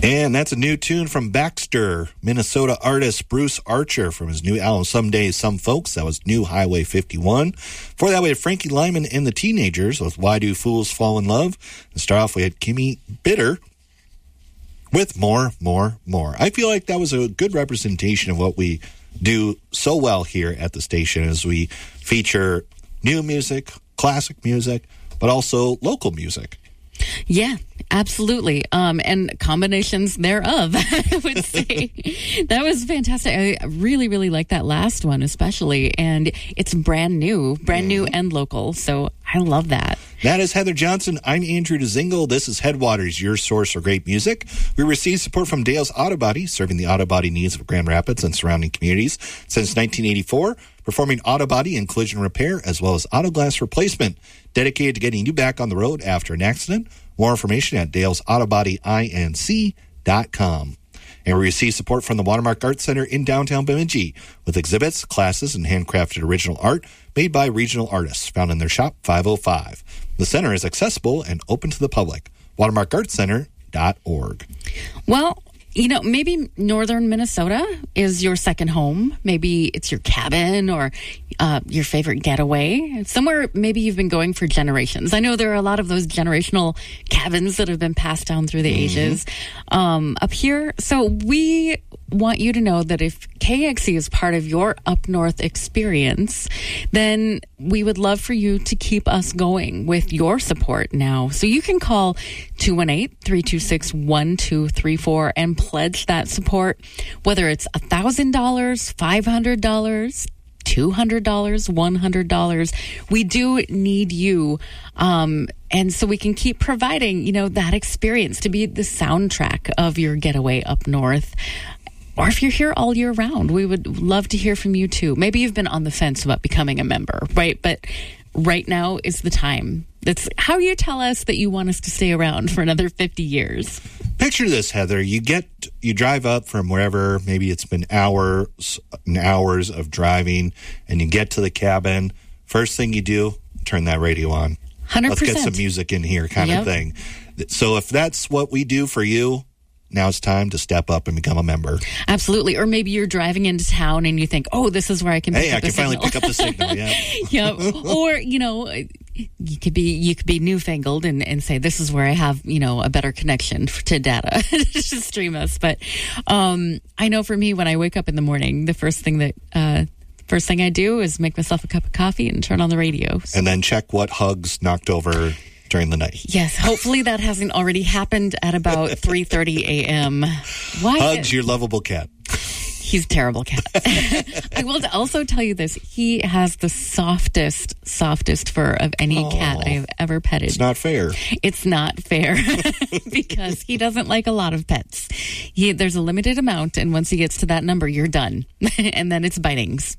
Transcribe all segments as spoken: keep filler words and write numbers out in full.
And that's a new tune from Baxter, Minnesota artist Bruce Archer from his new album, Some Days, Some Folks. That was New Highway fifty-one. Before that, we had Frankie Lyman and the Teenagers with Why Do Fools Fall in Love? And start off, we had Kimmy Bitter with More, More, More. I feel like that was a good representation of what we do so well here at the station as we feature new music, classic music, but also local music. Yeah, absolutely. Um, and combinations thereof, I would say. That was fantastic. I really, really like that last one, especially. And it's brand new, brand new and local. So I love that. That is Heather Johnson. I'm Andrew DeZingle. This is Headwaters, your source for great music. We receive support from Dale's Auto Body, serving the auto body needs of Grand Rapids and surrounding communities since nineteen eighty-four, performing auto body and collision repair as well as auto glass replacement, dedicated to getting you back on the road after an accident. More information at dales auto body inc dot com. And we receive support from the Watermark Art Center in downtown Bemidji with exhibits, classes, and handcrafted original art made by regional artists found in their shop five oh five. The center is accessible and open to the public. watermark art center dot org. Well, you know, maybe northern Minnesota is your second home. Maybe it's your cabin or uh, your favorite getaway. Somewhere maybe you've been going for generations. I know there are a lot of those generational cabins that have been passed down through the mm-hmm. ages um, up here. So we want you to know that if K X E is part of your up north experience, then we would love for you to keep us going with your support now. So you can call two one eight, three two six, one two three four and pledge that support, whether it's one thousand dollars, five hundred dollars, two hundred dollars, one hundred dollars. We do need you. Um, and so we can keep providing, you know, that experience to be the soundtrack of your getaway up north. Or if you're here all year round, we would love to hear from you too. Maybe you've been on the fence about becoming a member, right? But right now is the time. That's how you tell us that you want us to stay around for another fifty years. Picture this, Heather. You get, you drive up from wherever, maybe it's been hours and hours of driving, and you get to the cabin. First thing you do, turn that radio on. one hundred percent. Let's get some music in here kind yep. of thing. So if that's what we do for you, now it's time to step up and become a member. Absolutely. Or maybe you're driving into town and you think, oh, this is where I can pick hey, up I the can signal. finally pick up the signal, yeah. yeah. Or, you know, you could be you could be newfangled and, and say, this is where I have, you know, a better connection to data to stream us. But um, I know for me, when I wake up in the morning, the first thing that... Uh, First thing I do is make myself a cup of coffee and turn on the radio. So. And then check what Hugs knocked over during the night. Yes, hopefully that hasn't already happened at about three thirty a.m. Why? Hugs, your lovable cat. He's a terrible cat. I will also tell you this. He has the softest, softest fur of any oh, cat I have ever petted. It's not fair. It's not fair because he doesn't like a lot of pets. He, there's a limited amount, and once he gets to that number, you're done. And then it's bitings.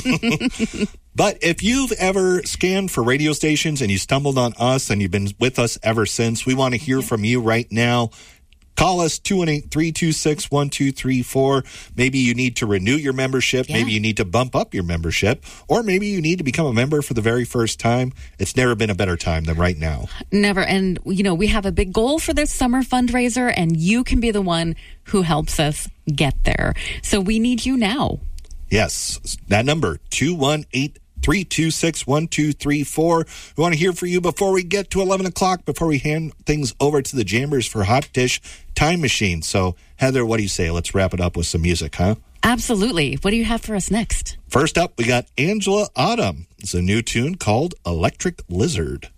But if you've ever scanned for radio stations and you stumbled on us and you've been with us ever since, we want to hear from you right now. Call us two one eight, three two six, one two three four. Maybe you need to renew your membership. Yeah. Maybe you need to bump up your membership. Or maybe you need to become a member for the very first time. It's never been a better time than right now. Never. And, you know, we have a big goal for this summer fundraiser, and you can be the one who helps us get there. So we need you now. Yes. That number, two one eight, three two six, one two three four. We want to hear from you before we get to eleven o'clock, before we hand things over to the Jammers for Hot Dish Time Machine. So, Heather, what do you say? Let's wrap it up with some music, huh? Absolutely. What do you have for us next? First up, we got Angela Autumn. It's a new tune called Electric Lizard.